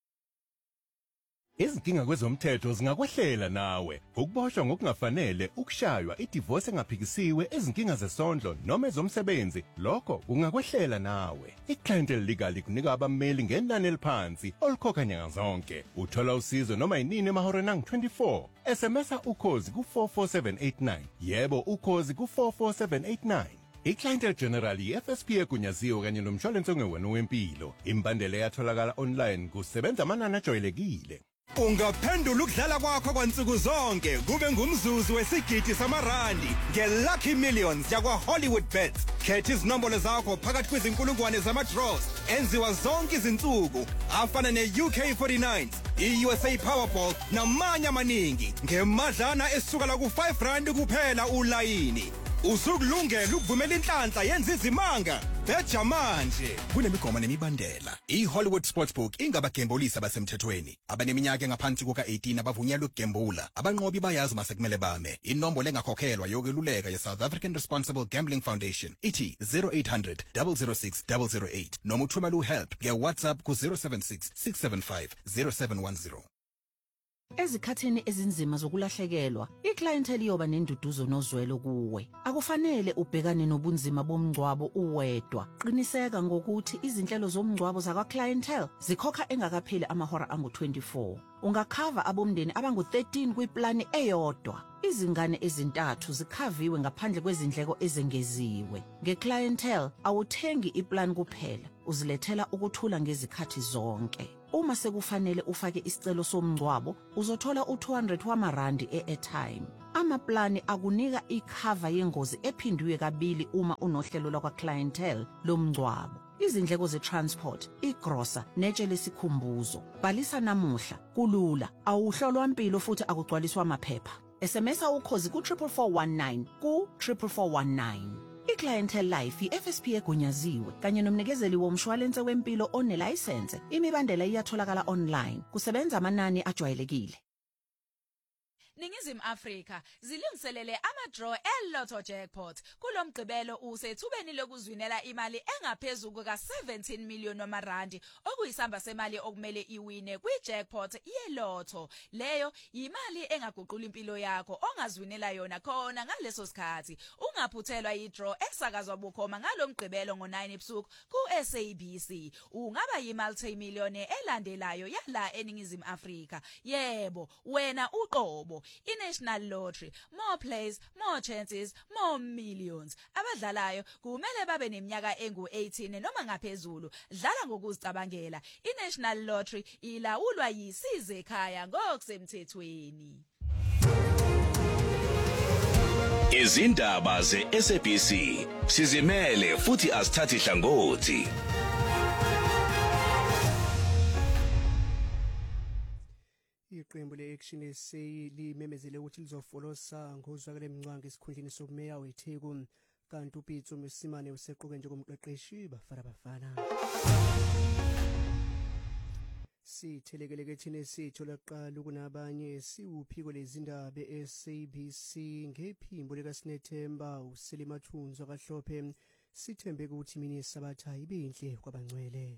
Izinkinga kwezomthetho zingakwehlela nawe. Ukuboshwa ngokungafanele, ukushaywa, idivorce engaphikisiwe, izinkinga zesondlo noma ezomsebenzi, lokho kungakwehlela nawe. I-Clientele Legal ikunika abameli ngenani eliphansi olukhokha nyanga zonke. Uthola usizo noma yinini emahoreni angu twenty-four. S M S ukhozi ku four four seven eight nine. Yebo ukhozi ku four four seven eight nine. I-Clientele General i-F S P egunyaziwe kanye nomshwalense ongewona wempilo. Imbandela yatholakala online kusebenza amanani ajwayelekile. Ungaphendula ukudlala kwakho kwansuku zonke kube ngumzuzu wesigidi samarandi ngeLucky Millions yakwa Hollywood Bets. Khetha izinombolo zakho phakathi kwezinkulungwane zama-draws enziwa zonke izinsuku afana ne-U K forty-nine, i-U S A Powerball namanye amaningi ngemadlana esukela ku five rand kuphela ulayini. Usukulungela ukuvumela inhlanhla yenza izimanga beja manje kunemigomo nemibandela. I-Hollywood Sportsbook ingabagembulisi abasemthethweni abaneminyaka engaphansi kuka eighteen abavunyelwe ukugembula. Abanqobi bayazi masekumele bame. Inombolo engakhokhelwa yokweluleka ye-South African Responsible Gambling Foundation ithi zero eight hundred, zero zero six, zero zero eight noma uthumela uhelp nge-WhatsApp ku zero seven six, six seven five, zero seven one zero. Ezikhathini ezinzima zokulahlekelwa, iClientele iyoba nenduduzo nozwelo kuwe. Akufanele ubhekane nobunzima bomngcwabo uwedwa. Qiniseka ngokuthi izinhlelo zomngcwabo zakwaClientele zikhokha engakapheli amahora angu twenty-four. Ungakhava abomndeni abangu thirteen kwiplani eyodwa. Izingane ezintathu zikhaviwe ngaphandle kwezindleko ezengeziwe. NgeClientele awuthengi iplan kuphela, uzilethela ukuthula ngezikhathi zonke. Uma sekufanele ufake isicelo somngcwabo, uzothola u two hundred wamarandi e-airtime. Amaplani akunika ikhava yengozi ephindwe kabili uma unohlelo lwakwaClientele lomngcwabo. izindleko ze-transport, igrosa netshe lesikhumbuzo. Bhalisa namuhla, kulula, awuhlolwa impilo futhi akugcwaliswa amaphepha. S M S ukhozi ku four four one nine ku four four one nine. I-Clientele Life i-F S P egunyaziwe kanye nomnikezeli womshwalense wempilo onelayisense. Imibandela iyatholakala online. Kusebenza amanani ajwayelekile. Ningizimu Afrika zilungiselele ama-draw e-Lotto Jackpot. Kulomgqibelo usethubeni lokuzwinela imali engaphezulu ka-seventeen million wamarandi okuyisamba semali okumele iwine kwi-jackpot ye-Lotto. Leyo imali engaguqula impilo yakho ongazwinela yona khona ngaleso sikhathi. Ungaphuthelwa yi-draw esakazwa bukhoma ngalomgqibelo ngo-nine ebusuku ku-S A B C. Ungaba yi-multi-millionaire elandelayo yala eNingizimu Afrika. Yebo, wena uqobo. I-National Lottery, more plays, more chances, more millions. Abadlalayo kumele babe neminyaka engu eighteen noma ngaphezulu. Dlala ngokuzicabangela. I-National Lottery ilawulwa yisize ekhaya ngokusemthethweni. Izindaba ze-S A B C sizimele futhi asithathi hlangothi. Iqembu le-Action S A limemezele ukuthi lizofolosa ngozwakale emncwange esikhundleni sokumeya weTheku kanti uPitso Msimane useqoke njengomqeqeshi bafana bafana. Sithelekele thina sitho laqala kunabanye siwuphiko lezindaba e-S A B C ngephimbo lika Sinethemba uSelimathunzi akahlophe sithembe ukuthi mina isabatha ibinhle kwabangcwele.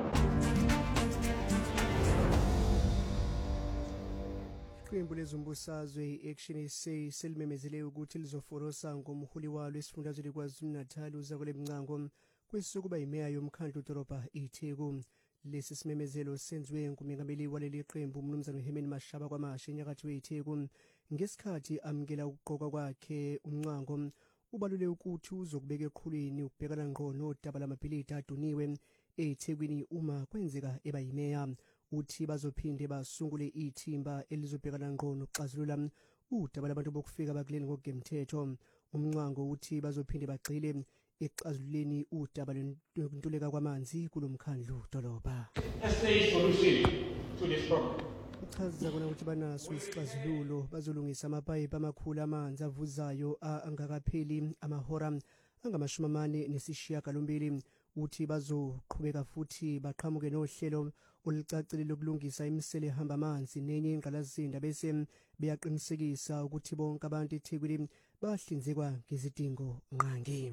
Iqembu lezombusazwe i-Action S A selimemezele ukuthi lizofolosa ngomholi walo esifundazweni kwaZulu-Natal uZakule Mncango kwesokuba imeya yomkhandlu dolobha iTheku. Lesi simemezelo senziwe ngumengameli waleli qembu umnumzana uHerman Mashaba kwamashe enyakatho yeTheku ngesikhathi amkela ukuqoka kwakhe uMncango. Ubalule ukuthi uzokubeka eqhulwini ukubhekana ngqo nodaba lamabhilidi aduniwe eThekwini uma kwenzeka eba yimeya. Uthi bazophinde basungule ithimba elizobhekana ngqo nokuxazulula udaba labantu bokufika bakuleni ngokugemthetho. Umncango uthi bazophinde bagxile ekuxazululeni udaba lwentuleka kwamanzi kulomkhandlu dolobha. Uchaza kona ukuthi banaso isixazululo bazolungisa amapayipi amakhulu amanzi avuzayo angakapheli amahora angamashumi amane nesishiyagalombili. Uthi bazoqhubeka futhi baqhamuke nohlelo olucacile lokulungisa imisele ehamba amanzi nenye ingqalazinda bese beyaqinisekisa ukuthi bonke abantu eThekwini bahlinzekwa ngezidingo nqangi.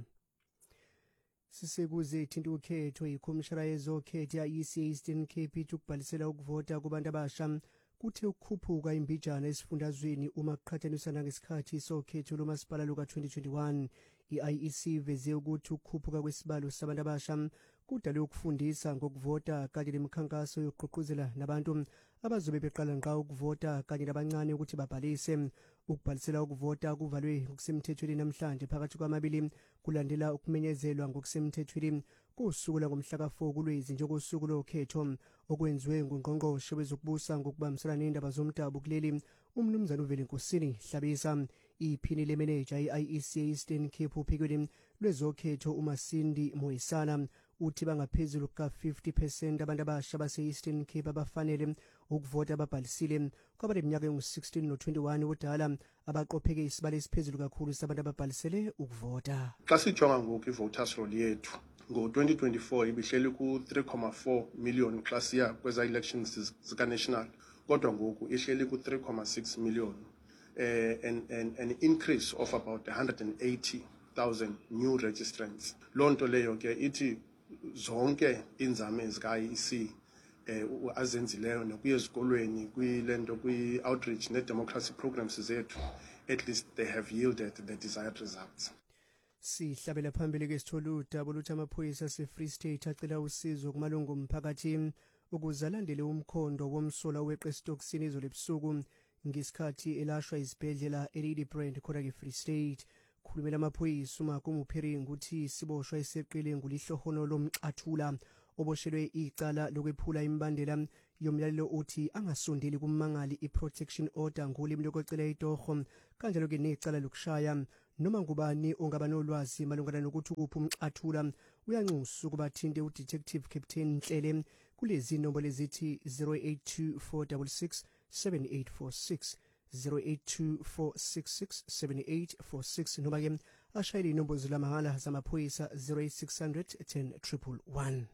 Sisekuze ithinta ukhetho ikhomishana yezokhetho ya-E C A Eastern Cape ukubhalisela ukuvota kubantu abasha kuthe ukukhuphuka imbijana esifundazweni uma kuqhathaniswa nangesikhathi sokhetho lomasipala luka twenty twenty-one. I-I E C veze ukuthi ukukhuphuka kwesibalo sabantu abasha kudale ukufundisa ngokuvota kanye nemikhankaso yokugqugquzela nabantu abazobe beqala ngqa ukuvota kanye nabancane ukuthi babhalise. Ukubhalisela ukuvota kuvalwe ngokusemthethweni namhlanje phakathi kwamabili kulandela ukumenyezelwa ngokusemthethweni kusukela ngomhla ka four kuLwezi njengosuku lokhetho okwenziwe ngungqongqoshe wezokubusa ngokubambisana nendaba zomdabu kuleli umnumzana uVelenkosini Hlabisa. Iphini le-manager i-I E C Eastern Cape uphikweni lwezokhetho uMasindi Moisana uthi bangaphezulu ka fifty percent abantu abasha base-Eastern Cape abafanele ukuvota ababhalisile kwabaneminyaka engu-sixteen no twenty-one ubudala abaqopheke isibalo esiphezulu kakhulu sabantu ababhalisele ukuvota. Xa sijonga ngoku i-voters roll yethu ngo-twenty twenty-four ibihleli ku-three point four million class year kweza elections zika-national kodwa ngoku ihleli ku-three point six million. Uh, and, and an increase of about one hundred eighty thousand new registrants. Lonto leyo ke ithi zonke inzame zika-I E C eh azenzileyo nokuya ezikolweni kwilento kwi-outreach ne-democracy programs zethu, at least they have yielded the desired results. Sihlabela phambili ke sithola udaba oluthi amaphoyisa ase-Free State acela usizo kumalungu omphakathi ukuze alandele umkhondo womsola weqe esitokisini izolo ebusuku ngesikhathi elashwa izibhedlela elili brand khona ke-Free State. Khulumela amaphoyisa uMakumu Phering ukuthi siboshwa iseqile ngulihlohono lomxathula oboshelwe icala lokwephula imbandela yomyalelo uthi angasondeli kummangali i-protection order ngolimi lokucela itoho kanjalo ke necala lokushaya noma ngubani ongaba nolwazi malungana nokuthi kuphi umxathula uyanxusa ukuba thinte udetective Captain Nhlele kulezi nombolo ezithi zero eight two four six six seven eight four six zero eight two four six six seven eight four six noma ke ashayele inombolo zamahala zamaphoyisa zero eight six hundred ten one one one.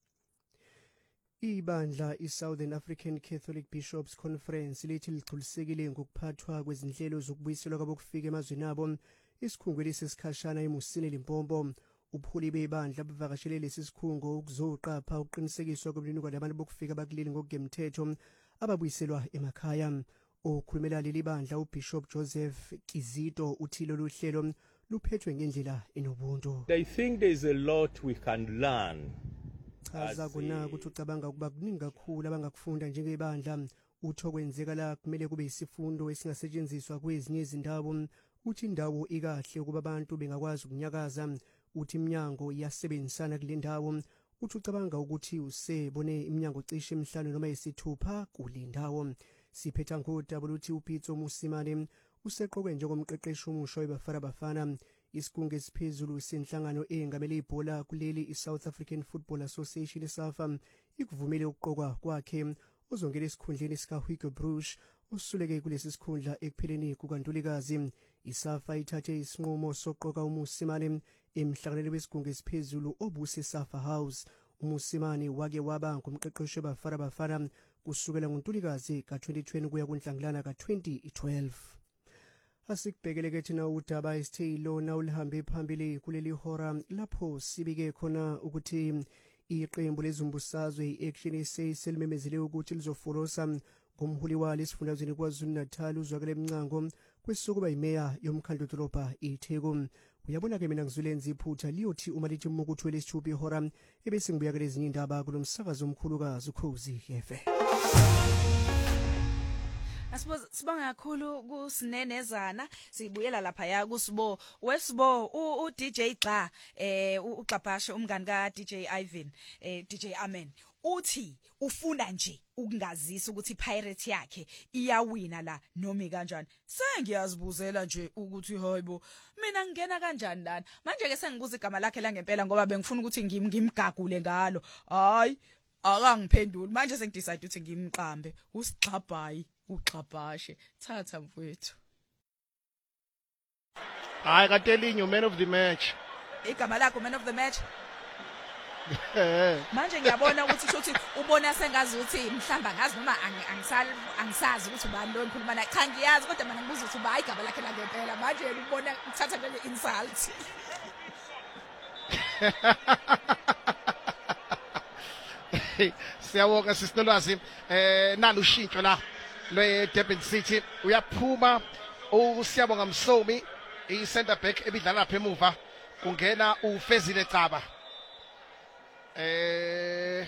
Ibandla iSouthern African Catholic Bishops Conference lithi ligculisekile ngokuphathwa kwezinhlelo zokubuyiselwa kwabokufika emazweni abo isikhungo lesisikhashana eMusini Limpopo. Ubuholi bebandla buvakashele lesi sikhungo ukuzoqapha uqinisekiswa kwemininingwane yabantu bokufika bakuleli ngokugemthetho ababuyiselwa emakhaya. Okhulumela leli bandla uBishop Joseph Kizito uthi lolu hlelo luphethwe ngendlela enobuntu. I think there is a lot we can learn. Chaza kuna ukuthi ucabanga ukuba kuningi kakhulu abangakufunda njengebandla. Utho kwenzeka la kumele kube isifundo esingasetshenziswa kwezinye izindawo. Uthi indawo ikahle ukuba abantu bengakwazi ukunyakaza. Uthi iminyango iyasebenzisana kule ndawo. Uthi ucabanga ukuthi usebone iminyango cishe emihlanu noma isithupha kule ndawo. Siphetha ngodaba luthi uPitso Musimane useqokwe njengomqeqeshi omusha weBafana Bafana. Isikhungo esiphezulu senhlangano engamele ibhola kuleli iSouth African Football Association SAFA ikuvumele ukuqokwa kwakhe ozongena esikhundleni sika Hugo Bruce osuleke kulesi sikhundla ekupheleni kukaNtulikazi. iSAFA ithathe isinqumo soqoka uMusimane emhlanganweni wesikhungo esiphezulu obuse SAFA House. uMusimane wake waba ngumqeqeshi weBafana Bafana kusukela ngoNtulikazi ka twenty twenty kuya kuNhlangulana ka twenty twelve. Asikubhekele ke thina udaba isithelo na ulihambe phambili kuleli hora lapho sibike khona ukuthi iqembu lezumbusazwe iAction S A selimemezele ukuthi lizofolosa ngomholi walo esifundazweni kwaZulu-Natal uzwakele eMncango kwesokuba imeya yomkhandlu dolobha iTheku. Uyabona ke mina ngizulenza iphutha liyothi uma lithi umukuthi lesithupha ihora ebese ngibuyakele ezinye indaba kulomsakazo omkhulukazi uKhozi F M. Asibo sibonga kakhulu kusinenezana sibuyela lapha ya kusibo wesibo u D J Gxa eh uXabhashe umngani ka D J Ivan eh D J Amen uthi ufuna nje ukungazisa ukuthi pirate yakhe iyawina la noma kanjani. Sengiyazibuzela nje ukuthi hayibo mina ngena kanjani lana manje ke sengibuza igama lakhe la ngempela ngoba bengifuna ukuthi ngimgagule ngalo. Hayi akangiphenduli manje sengidecide ukuthi ngimqambe uSixabhayi uXabhashe thatha mfowethu. Hayi kade elinye man of the match. Igama lakho man of the match. Manje ngiyabona ukuthi shothi ubona sengazi ukuthi mhlamba ngazi noma angisali angisazi ukuthi ubani lo enkhuluma naye. Cha ngiyazi kodwa mina ngibuza ukuthi uba igama lakhe la ngempela manje ubona uthatha le insult. Siyabonga sisinolwazi eh nalo ushintsho la lwe Durban City uyaphuma uSiyabonga Msomi i center back ebidlala lapha emuva kungena uFezile Caba eh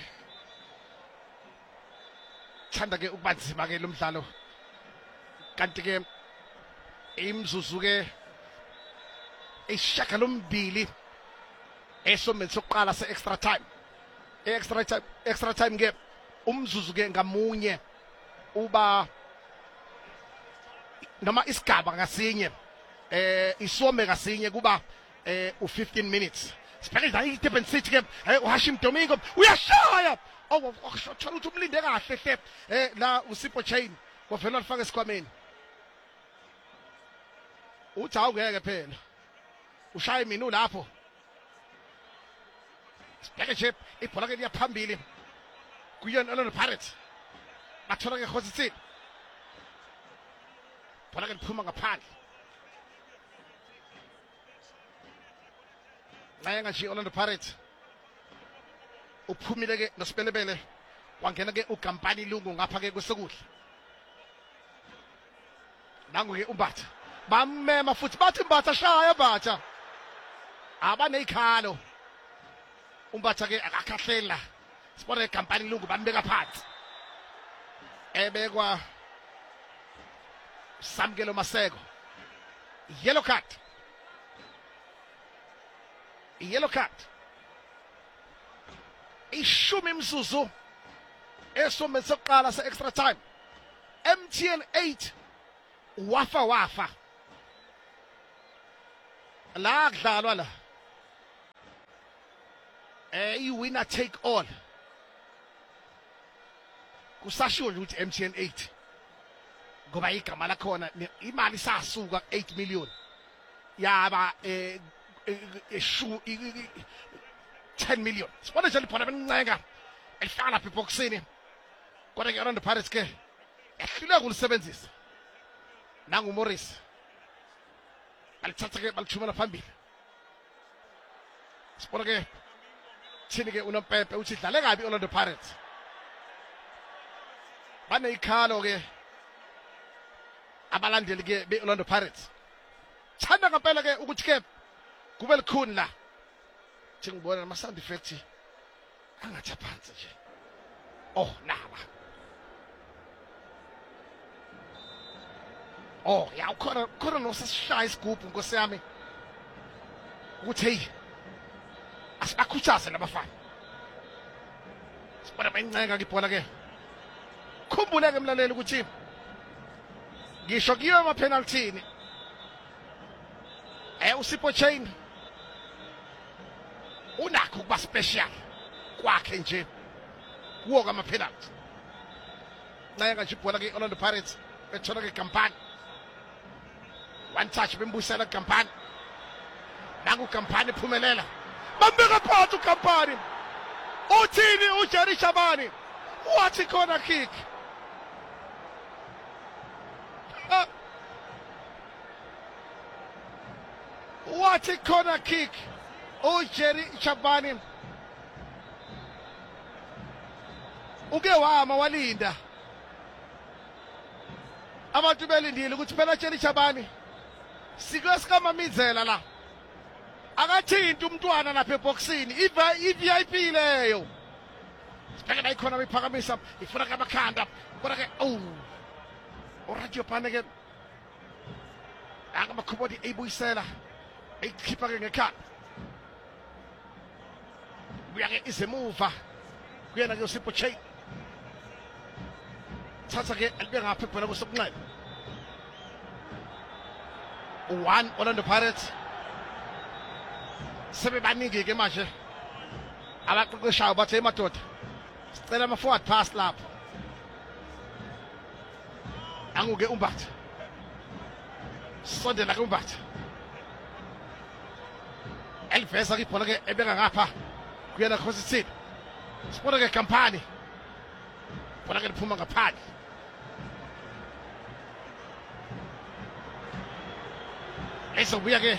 thanda ke ukubanzima ke lo mdlalo kanti ke imzuzu ke ishaka lombili esomeni sokuqala se extra time extra time extra time ke umzuzu ke ngamunye uba noma isigaba ngasinye eh isome ngasinye kuba eh u fifteen minutes sibhekela iDurban City ke uHashim Domingo uyashaya oh thola ukuthi umlinde kahle hle eh la uSipho Chain wavela lifaka esikhwameni uthi awungeke phela ushaya mina lapho sibheke nje ibhola ke liyaphambili kuyona Orlando Pirates bathola ke Khositsini bhola ke liphuma ngaphandle naye nje Orlando Pirates uphumile ke noSipelebele wangena ke uGampani Lungu ngapha ke kwesokudla nangu ke uMbatha bamema futhi bathi Mbatha shaya Mbatha abaneyikhalo uMbatha ke akakhahlela sibona iGampani Lungu bambeka phansi ebekwa Samkelo Maseko yellow card yellow card ishumi imzuzu esomeni sokuqala se extra time M T N eight wafa wafa la kudlalwa la eh i winner take all kusashiwo nje ukuthi M T N eight ngoba igama lakhona imali sasuka eight million yaba eh eshu ten million sibona nje liphona benceka elifana lapha eboxini kodwa ke Orlando Pirates ke ehluleka ukulisebenzisa nangu Morris alithatha ke balithumela phambili sibona ke thini ke unompepe uthi dlale kabi Orlando Pirates bane ikhalo ke abalandeli ke be Orlando Pirates thanda ngempela ke ukuthi ke kube likhuni la thi ngibona ama sound effects angathi phansi nje oh naba oh ya ukhona khona nosishaya isigubhu nkosi yami ukuthi hey asibakhuthaze labafana sibona bayinceka ngibona ke khumbuleke emlaleli ukuthi ngisho kiyo ama penalty eh uSipho Chain unakho kuba special kwakhe nje kuwo kama penalty nayanga nje ibhola ke Orlando Pirates ethola ke kampani one touch bembusela kampani nangu kampani phumelela bambeka phansi ukampani uthini uJerry Shabani wathi corner kick wathi corner kick uJerry Shabani uke wama walinda abantu belindile ukuthi phela Jerry Shabani sike sikamamizela la akathinta umntwana lapha eboxini i V I P leyo sibheke la ikhona bephakamisa ifuna kamakhanda kodwa ke oh uRadio Pane ke anga makhubodi eyibuyisela eyikhipha ke ngekhanda uyake izemuva kuyena ke uSipho Chain thatha ke alibe ngapha khona kusokunxele one Orlando Pirates sebebaningi ke manje abaqeqeshayo bathe emadoda sicela ama forward pass lapho anguke umbatha sondela ke umbatha elivesa ke ibhola ke ebeka ngapha kuyena Khositsile sibona ke kampani bona ke liphuma ngaphandle esobuya ke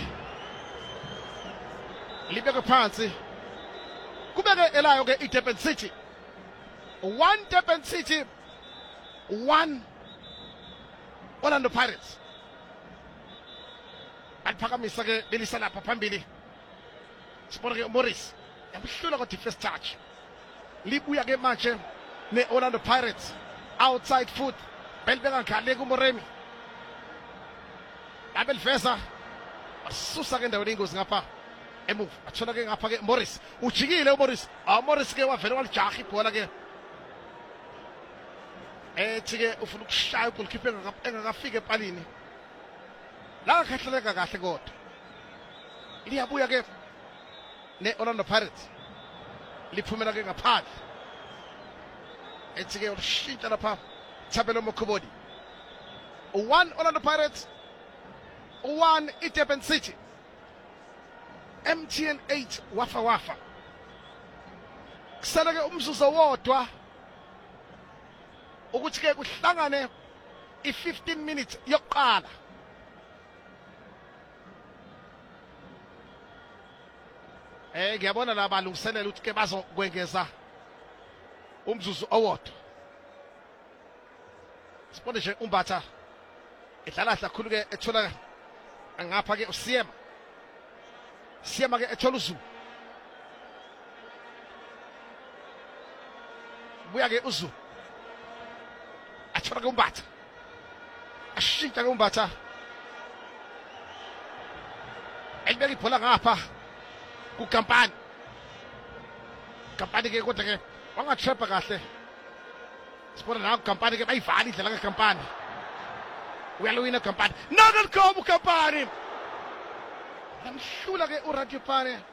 libeke phansi kubeke elayo ke iDurban City one Durban City one Orlando Pirates aliphakamisa ke belisa lapha phambili sibona ke Morris yabuhlula kodwa first touch libuya ke manje ne Orlando Pirates outside foot belibeka ngale ku Moremi abeliveza asusa ke endaweni ingozi ngapha emuva athola ke ngapha ke Morris ujikile uMorris ah Morris ke wavela walijaha ibhola ke ethi ke ufuna ukushaya ugoalkeeper engakafika epalini la khahleleka kahle kodwa liyabuya ke ne Orlando Pirates liphumela ke ngaphandle ethi ke ushintsha lapha Thabelo Mokhobodi one Orlando Pirates one iDurban City M T N eight wafa wafa kusele ke umzuzu wodwa ukuthi ke kuhlangane i fifteen minutes yokuqala eh ngiyabona la balungiselela ukuthi ke bazokwengeza umzuzu owodwa sibone nje umbatha edlala kakhulu ke ethola ngapha ke uSiyema Siyema ke ethola uZulu buya ke uZulu athola ke umbatha ashintsha ke umbatha elibeka ibhola ngapha ku kampani kampani ke kodwa ke wangatrapha kahle sibona la kampani ke bayivala indlela ke kampani uyalwina kampani naka likhoba ukampani namhlula ke uRadio Pane